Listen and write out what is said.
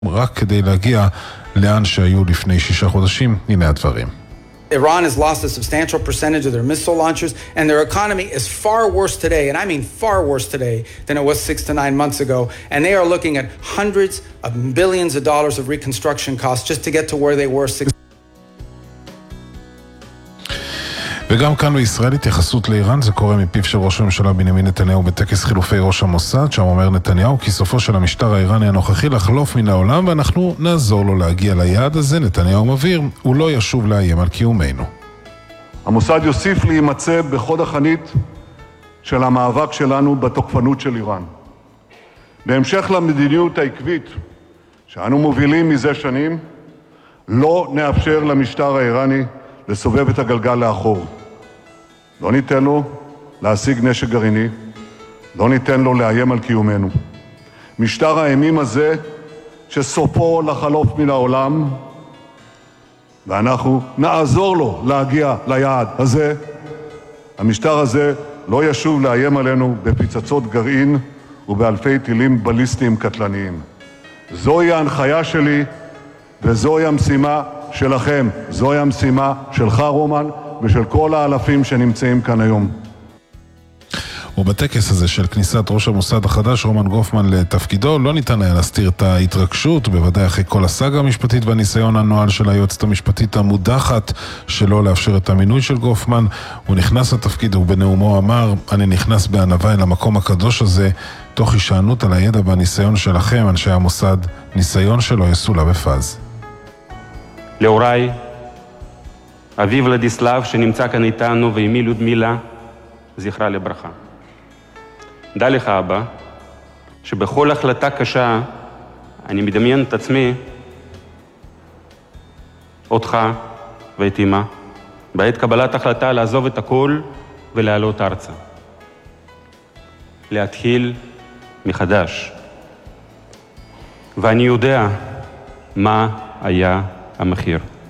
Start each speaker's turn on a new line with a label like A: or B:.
A: רק כדי להגיע לאן שהיו לפני 6 חודשים. הנה הדברים.
B: Iran has lost a substantial percentage of their missile launchers, and their economy is far worse today, and I mean far worse today, than it was 6 to 9 months ago. And they are looking at hundreds of billions of dollars of reconstruction costs just to get to where they were 6.
A: וגם כאן בישראל התייחסות לאיראן, זה קורה מפיו של ראש הממשלה בנימין נתניהו בטקס חילופי ראש המוסד, שם אומר נתניהו כי סופו של המשטר האיראני הנוכחי לחלוף מן העולם ואנחנו נעזור לו להגיע ליעד הזה. נתניהו מבהיר, הוא לא ישוב לאיים על קיומנו.
C: המוסד יוסיף להימצא בחוד החנית של המאבק שלנו בתוקפנות של איראן. בהמשך למדיניות העקבית שאנו מובילים מזה שנים, לא נאפשר למשטר האיראני לסובב את הגלגל לאחור. לא ניתן לו להשיג נשק גרעיני, לא ניתן לו לאיים על קיומנו. משטר האימים הזה שסופו לחלוף מן העולם, ואנחנו נעזור לו להגיע ליעד הזה. המשטר הזה לא ישוב לאיים עלינו בפצצות גרעין ובאלפי טילים בליסטיים קטלניים. זוהי ההנחיה שלי וזוהי המשימה שלכם. זוהי המשימה שלך רומן ושל כל האלפים שנמצאים כאן היום.
A: ובטקס הזה של כניסת ראש המוסד החדש רומן גופמן לתפקידו לא ניתן היה להסתיר את ההתרגשות, בוודאי אחרי כל הסאגה המשפטית והניסיון הנואל של היועצת המשפטית המודחת שלא לאפשר את המינוי של גופמן. הוא נכנס לתפקיד ובנאומו אמר, אני נכנס בענווה אל המקום הקדוש הזה תוך הישענות על הידע והניסיון שלכם אנשי המוסד, ניסיון שלא יסולא בפז.
D: להוריי, אבי ולדיסלב שנמצא כאן איתנו ואמי לודמילה, זכרה לברכה. דע לך אבא, שבכל החלטה קשה אני מדמיין את עצמי, אותך ואת אמא, בעת קבלת החלטה לעזוב את הכל ולעלות ארצה. להתחיל מחדש. ואני יודע מה היה המחיר.